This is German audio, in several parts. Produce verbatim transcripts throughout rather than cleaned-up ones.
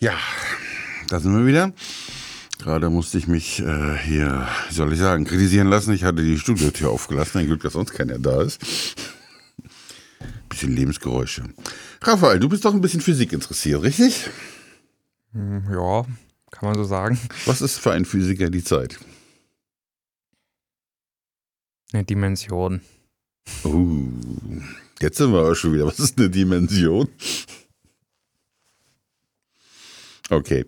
Ja, da sind wir wieder. Gerade musste ich mich äh, hier, wie soll ich sagen, kritisieren lassen. Ich hatte die Studiotür aufgelassen. Ein Glück, dass sonst keiner da ist. Bisschen Lebensgeräusche. Raphael, du bist doch ein bisschen Physik interessiert, richtig? Hm, Ja, kann man so sagen. Was ist für einen Physiker die Zeit? Eine Dimension. Oh, jetzt sind wir auch schon wieder. Was ist eine Dimension? Okay.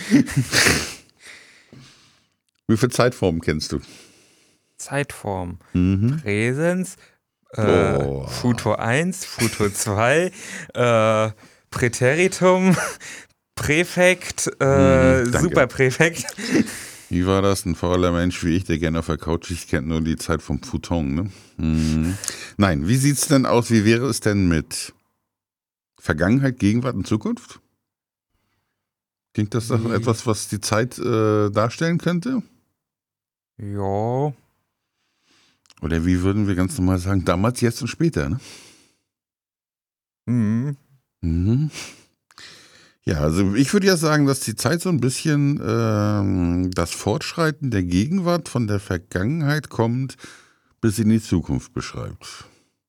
Wie viele Zeitformen kennst du? Zeitform. Mhm. Präsens, äh, Oh. Futur eins, Futur zwei, äh, Präteritum, Präfekt, äh, Mhm, danke. Superpräfekt. Wie war das? Ein fauler Mensch wie ich, der gerne auf der Couch ist, kennt nur die Zeit vom Futon, ne? Mhm. Nein, wie sieht's denn aus? Wie wäre es denn mit Vergangenheit, Gegenwart und Zukunft? Klingt das doch Wie? etwas, was die Zeit äh, darstellen könnte? Ja, Oder wie würden wir ganz normal sagen, damals, jetzt und später, ne? mhm. Mhm. Ja, also ich würde ja sagen, dass die Zeit so ein bisschen ähm, das Fortschreiten der Gegenwart von der Vergangenheit kommt, bis in die Zukunft beschreibt.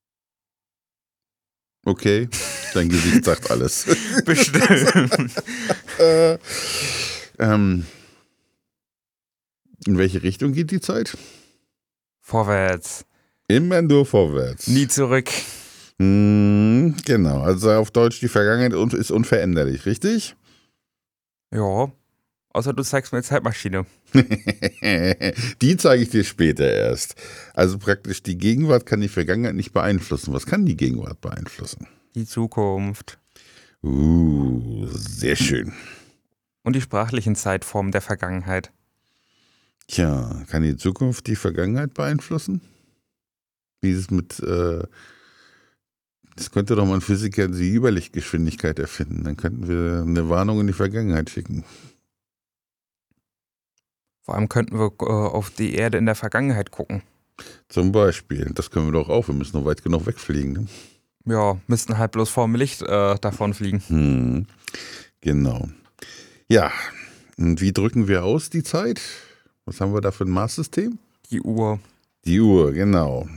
Okay, dein Gesicht sagt alles. Bestimmt. äh, ähm, in welche Richtung geht die Zeit? Vorwärts, Immer nur vorwärts. nie zurück. Hm, genau, also auf Deutsch, die Vergangenheit un- ist unveränderlich, richtig? Ja, außer du zeigst mir eine Zeitmaschine. Die zeige ich dir später erst. Also praktisch die Gegenwart kann die Vergangenheit nicht beeinflussen. Was kann die Gegenwart beeinflussen? Die Zukunft. Uh, sehr schön. Und die sprachlichen Zeitformen der Vergangenheit. Tja, kann die Zukunft die Vergangenheit beeinflussen? Wie ist es mit, äh, das könnte doch mal ein Physiker die Überlichtgeschwindigkeit erfinden. Dann könnten wir eine Warnung in die Vergangenheit schicken. Vor allem könnten wir äh, auf die Erde in der Vergangenheit gucken. Zum Beispiel. Das können wir doch auch. Wir müssen noch weit genug wegfliegen. Ne? Ja, müssten halt bloß vorm Licht äh, davon fliegen. Hm, genau. Ja, und wie drücken wir aus die Zeit? Was haben wir da für ein Maßsystem? Die Uhr. Die Uhr, genau.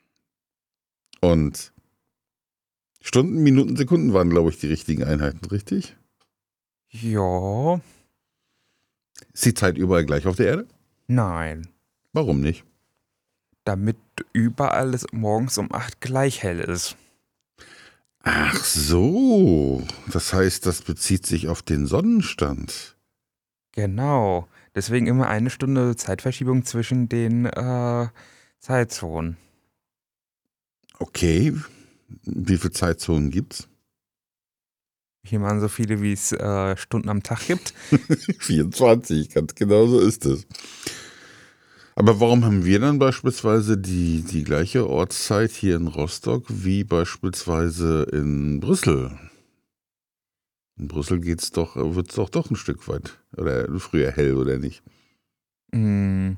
Und Stunden, Minuten, Sekunden waren, glaube ich, die richtigen Einheiten, richtig? Ja, Ist die Zeit überall gleich auf der Erde? nein. Warum nicht? Damit überall es morgens um acht gleich hell ist. Ach so, das heißt, das bezieht sich auf den Sonnenstand. Genau. Deswegen immer eine Stunde Zeitverschiebung zwischen den äh, Zeitzonen. Okay, wie viele Zeitzonen gibt's? Hier waren so viele, wie es äh, Stunden am Tag gibt. vierundzwanzig, ganz genau so ist es. Aber warum haben wir dann beispielsweise die, die gleiche Ortszeit hier in Rostock wie beispielsweise in Brüssel? In Brüssel geht's doch, wird es doch doch ein Stück weit oder früher hell, oder nicht? Hm,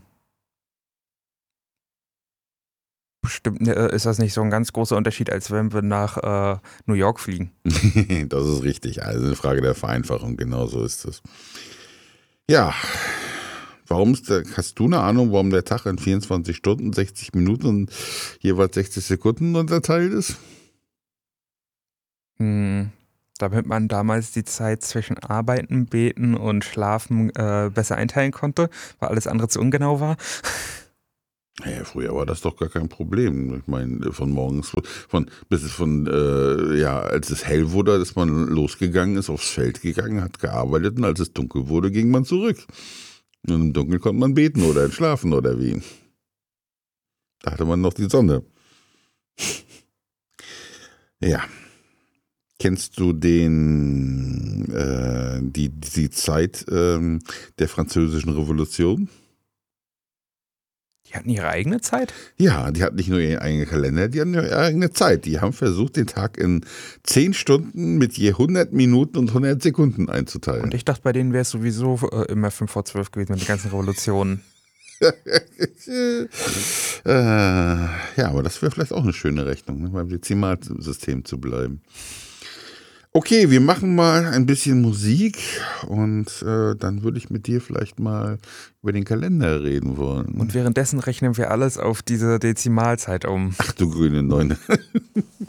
bestimmt äh, ist das nicht so ein ganz großer Unterschied, als wenn wir nach äh, New York fliegen. Das ist richtig. Also eine Frage der Vereinfachung, genau so ist es. Ja, warum ist der, hast du eine Ahnung, warum der Tag in vierundzwanzig Stunden, sechzig Minuten und jeweils sechzig Sekunden unterteilt ist? Hm, damit man damals die Zeit zwischen Arbeiten, Beten und Schlafen äh, besser einteilen konnte, weil alles andere zu ungenau war. Ja, früher war das doch gar kein Problem. Ich meine, von morgens, von bis es von, äh, ja, als es hell wurde, ist man losgegangen, ist aufs Feld gegangen, hat gearbeitet und als es dunkel wurde, ging man zurück. Und im Dunkeln konnte man beten oder schlafen oder wie. Da hatte man noch die Sonne. Ja. Kennst du den, äh, die, die Zeit ähm, der Französischen Revolution? Die hatten ihre eigene Zeit? Ja, die hatten nicht nur ihren eigenen Kalender, die hatten ihre eigene Zeit. Die haben versucht, den Tag in zehn Stunden mit je hundert Minuten und hundert Sekunden einzuteilen. Und ich dachte, bei denen wäre es sowieso äh, immer fünf vor zwölf gewesen mit den ganzen Revolutionen. äh, ja, aber das wäre vielleicht auch eine schöne Rechnung, ne, beim Dezimalsystem zu bleiben. Okay, wir machen mal ein bisschen Musik und äh, dann würde ich mit dir vielleicht mal über den Kalender reden wollen. Und währenddessen rechnen wir alles auf diese Dezimalzeit um. Ach du grüne Neune.